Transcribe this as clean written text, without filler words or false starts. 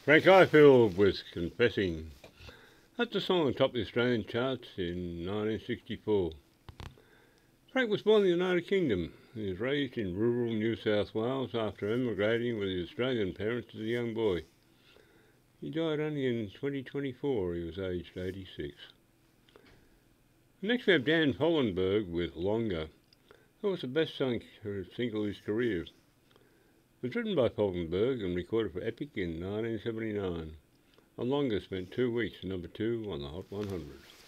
Frank Ifield was Confessing. That's the song on top of the Australian charts in 1964. Frank was born in the United Kingdom. He was raised in rural New South Wales after emigrating with his Australian parents as a young boy. He died only in 2024. He was aged 86. Next we have Dan Fogelberg with Longer. That was the best-selling single of his career. It was written by Fogelberg and recorded for Epic in 1979. And Longer spent 2 weeks at number 2 on the Hot 100.